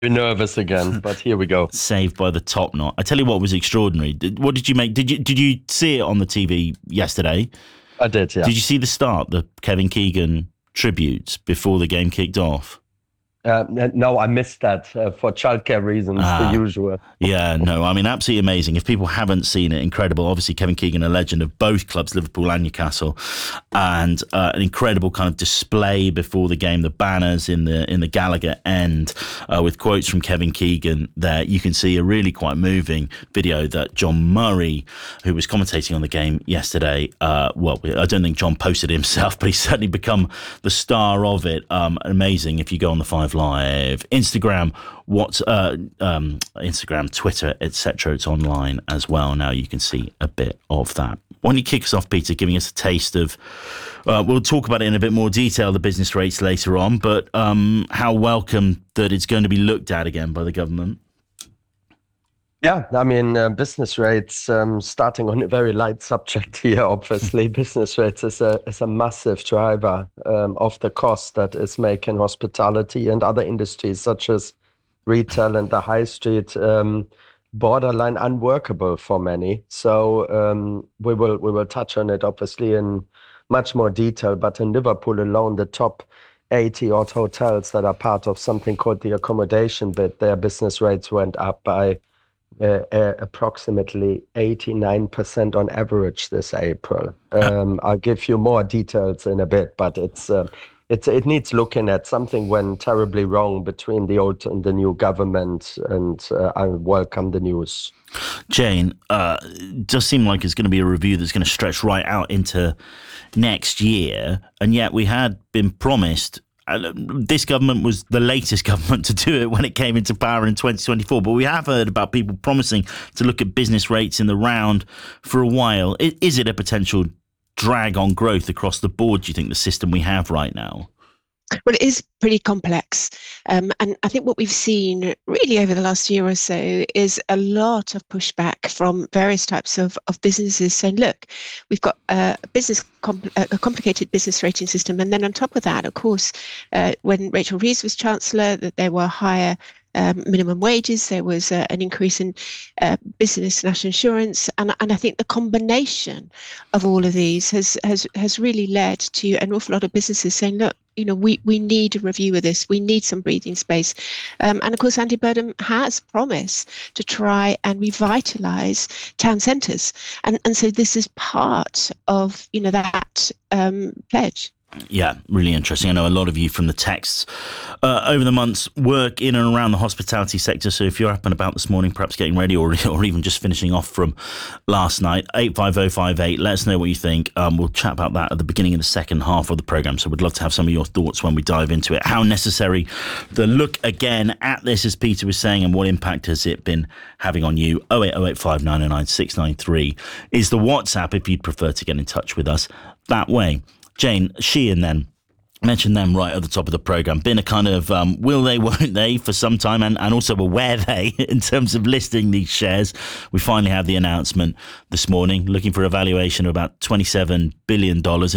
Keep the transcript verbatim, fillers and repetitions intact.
You're nervous again, but here we go. Saved by the top knot. I tell you what was extraordinary. Did, what did you make? Did you did you see it on the T V yesterday? I did, yeah. Did you see the start, the Kevin Keegan tributes before the game kicked off? Uh, no, I missed that uh, for childcare reasons, ah, the usual. Yeah, no, I mean, absolutely amazing. If people haven't seen it, incredible. Obviously, Kevin Keegan, a legend of both clubs, Liverpool and Newcastle, and uh, an incredible kind of display before the game. The banners in the in the Gallagher end uh, with quotes from Kevin Keegan. There, you can see a really quite moving video that John Murray, who was commentating on the game yesterday, uh, well, I don't think John posted it himself, but he's certainly become the star of it. Um, amazing. If you go on the Five Live, Instagram, what, uh, um, Instagram, Twitter, et cetera. It's online as well. Now you can see a bit of that. Why don't you kick us off, Peter, giving us a taste of, uh, we'll talk about it in a bit more detail, the business rates later on, but um, how welcome that it's going to be looked at again by the government. Yeah, I mean, uh, business rates, um, starting on a very light subject here, obviously, business rates is a is a massive driver um, of the cost that is making hospitality and other industries such as retail and the high street um, borderline unworkable for many. So um, we will we will touch on it, obviously, in much more detail. But in Liverpool alone, the top eighty odd hotels that are part of something called the accommodation bid, their business rates went up by Uh, uh, approximately eighty-nine percent on average this April. Um, I'll give you more details in a bit, but it's uh, it's it needs looking at. Something went terribly wrong between the old and the new government, and uh, I welcome the news. Jane, uh, it does seem like it's going to be a review that's going to stretch right out into next year, and yet we had been promised. This government was the latest government to do it when it came into power in twenty twenty-four. But we have heard about people promising to look at business rates in the round for a while. Is it a potential drag on growth across the board, do you think, the system we have right now? Well, it is pretty complex. Um, and I think what we've seen really over the last year or so is a lot of pushback from various types of, of businesses saying, look, we've got a business compl- a complicated business rating system. And then on top of that, of course, uh, when Rachel Reeves was Chancellor, that there were higher Um, minimum wages, there was uh, an increase in uh, business national insurance, and and I think the combination of all of these has has has really led to an awful lot of businesses saying, look, you know, we we need a review of this, we need some breathing space, um, and of course Andy Burnham has promised to try and revitalise town centres, and and so this is part of, you know, that um, pledge. Yeah, really interesting. I know a lot of you from the texts uh, over the months work in and around the hospitality sector. So if you're up and about this morning, perhaps getting ready or or even just finishing off from last night, eight five oh five eight, let us know what you think. Um, we'll chat about that at the beginning of the second half of the programme. So we'd love to have some of your thoughts when we dive into it. How necessary the look again at this, as Peter was saying, and what impact has it been having on you? oh eight oh eight five nine oh nine six nine three is the WhatsApp if you'd prefer to get in touch with us that way. Jane, Shein then, mentioned them right at the top of the programme. Been a kind of um, will they, won't they for some time, and, and also a where they in terms of listing these shares. We finally have the announcement this morning, looking for a valuation of about twenty-seven billion dollars.